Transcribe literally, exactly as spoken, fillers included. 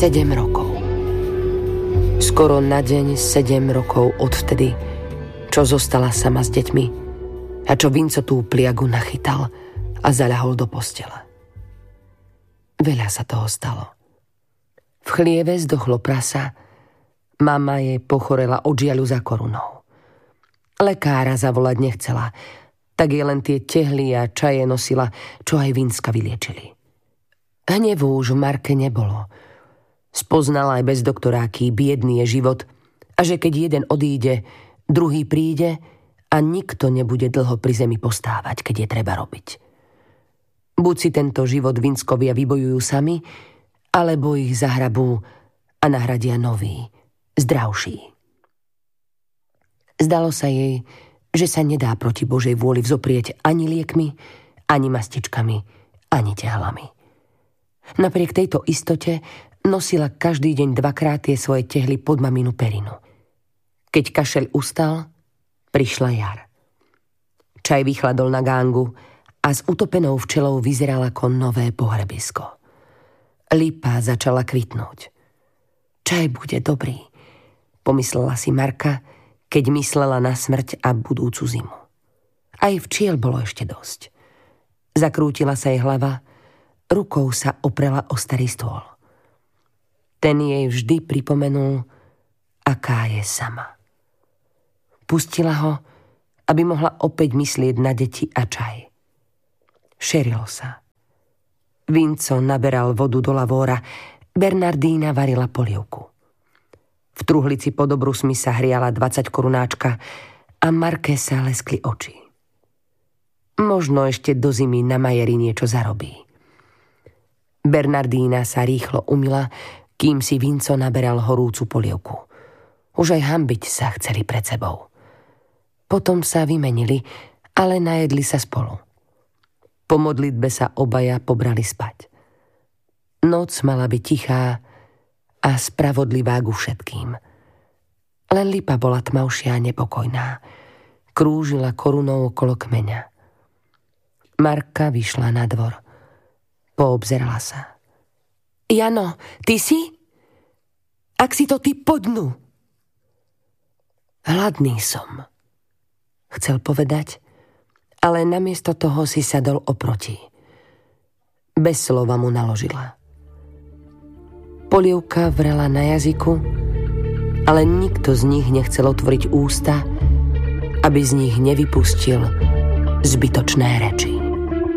Sedem rokov. Skoro na deň sedem rokov odvtedy, čo zostala sama s deťmi a čo Vinco tú pliagu nachytal a zaľahol do postele. Veľa sa toho stalo. V chlieve zdochlo prasa, mama jej pochorela od žiaľu za korunou. Lekára zavolať nechcela, tak jej len tie tehly a čaje nosila, čo aj Vincka vyliečili. Hnevu už v Marke nebolo. Spoznala aj bez doktora, aký biedný je život a že keď jeden odíde, druhý príde a nikto nebude dlho pri zemi postávať, keď je treba robiť. Buď si tento život Vinckovia vybojujú sami, alebo ich zahrabú a nahradia nový, zdravší. Zdalo sa jej, že sa nedá proti Božej vôli vzoprieť ani liekmi, ani mastičkami, ani tehlami. Napriek tejto istote nosila každý deň dvakrát tie svoje tehly pod maminu perinu. Keď kašeľ ustal, prišla jar. Čaj vychladol na gángu a s utopenou včelou vyzeral ako nové pohrebisko. Lípa začala kvitnúť. Čaj bude dobrý, pomyslela si Marka, keď myslela na smrť a budúcu zimu. Aj včiel bolo ešte dosť. Zakrútila sa jej hlava, rukou sa oprela o starý stôl. Ten jej vždy pripomenul, aká je sama. Pustila ho, aby mohla opäť myslieť na deti a čaj. Šerilo sa. Vinco naberal vodu do lavóra, Bernardína varila polievku. V truhlici pod obrusmi sa hriala dvadsať korunáčka a Marke sa leskli oči. Možno ešte do zimy na majeri niečo zarobí. Bernardína sa rýchlo umyla, kým si Vinco naberal horúcu polievku. Už aj hanbiť sa chceli pred sebou. Potom sa vymenili, ale najedli sa spolu. Po modlitbe sa obaja pobrali spať. Noc mala byť tichá a spravodlivá ku všetkým. Len Lipa bola tmavšia a nepokojná. Krúžila korunou okolo kmeňa. Marka vyšla na dvor. Poobzerala sa. Jano, ty si? Ak si to ty, po dnu. Hladný som, chcel povedať, ale namiesto toho si sadol oproti. Bez slova mu naložila. Polievka vrela na jazyku, ale nikto z nich nechcel otvoriť ústa, aby z nich nevypustil zbytočné reči.